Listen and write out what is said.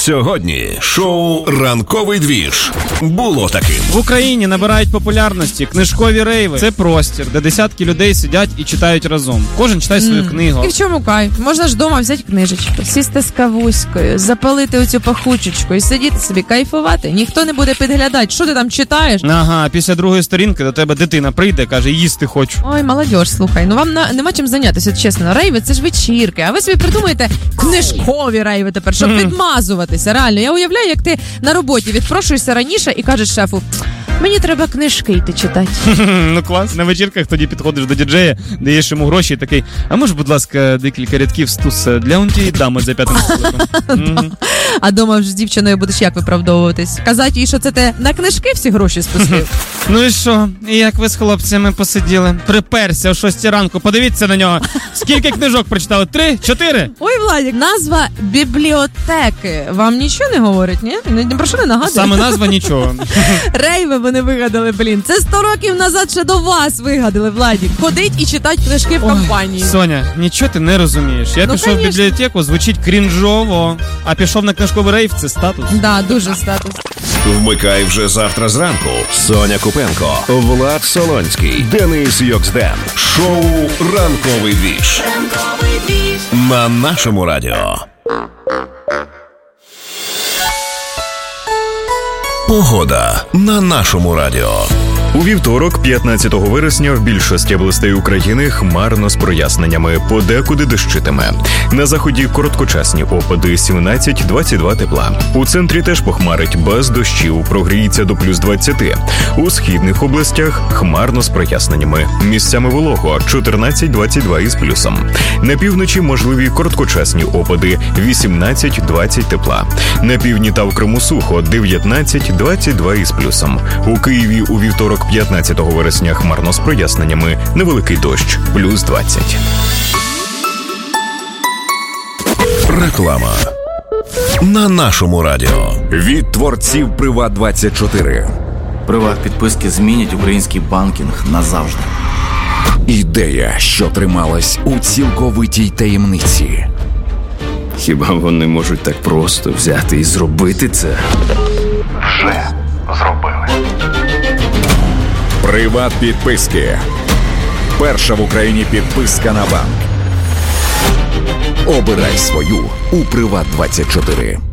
Сьогодні шоу «Ранковий двіж» було таким. В Україні набирають популярності книжкові рейви. Це простір, де десятки людей сидять і читають разом. Кожен читає свою книгу. І в чому кайф? Можна ж вдома взяти книжечку, сісти з кавуською, запалити оцю пахучечку і сидіти собі, кайфувати. Ніхто не буде підглядати, що ти там читаєш. Ага, після другої сторінки до тебе дитина прийде, каже, їсти хочу. Ой, молодь, слухай, ну вам нема чим зайнятися, чесно. Рейви – це ж вечірки, а ви собі придумаєте книжкові рейви тепер, щоб відмазуватися. Реально, я уявляю, як ти на роботі відпрошуєшся раніше і кажеш шефу: мені треба книжки йти читати. Ну клас. На вечірках тоді підходиш до діджея, даєш йому гроші і такий: а може, будь ласка, декілька рядків з туса для унтієї дами за 5 столиком. А дома вже з дівчиною будеш як виправдовуватись? Казати їй, що це ти на книжки всі гроші спустив? Ну і що? І як ви з хлопцями посиділи? Приперся о 6 ранку, подивіться на нього. Скільки книжок прочитали? 3? 4? Ой, Владик, назва бібліотеки вам нічого не говорить, ні? Ні про що не нагадує? Саме назва нічого. Рейви вони вигадали, блін. Це 100 років назад ще до вас вигадали, Владик. Ходить і читать книжки в компанії. Соня, нічого ти не розумієш. Я пішов в бібліотеку, звучить крінжово. А пішов на книжковий рейв – це статус. Да, дуже статус. Вмикай вже завтра зранку. Соня Купенко, Влад Солонський, Денис Йоксден. Шоу «Ранковий двіж» на нашому радіо. Погода на нашому радіо. У вівторок, 15 вересня, в більшості областей України хмарно з проясненнями, подекуди дощитиме. На заході короткочасні опади 17-22 тепла. У центрі теж похмарить без дощів, прогріється до плюс 20. У східних областях хмарно з проясненнями. Місцями волого 14-22 із плюсом. На півночі можливі короткочасні опади 18-20 тепла. На півдні та в Криму сухо 19-22 із плюсом. У Києві у вівторок 15 вересня хмарно з проясненнями, невеликий дощ, плюс 20. Реклама на нашому радіо. Від творців Приват24. Приват-підписки змінять український банкінг назавжди. Ідея, що трималась у цілковитій таємниці. Хіба вони можуть так просто взяти і зробити це? Вже зробили. Приват-підписки. Перша в Україні підписка на банк. Обирай свою у Приват24.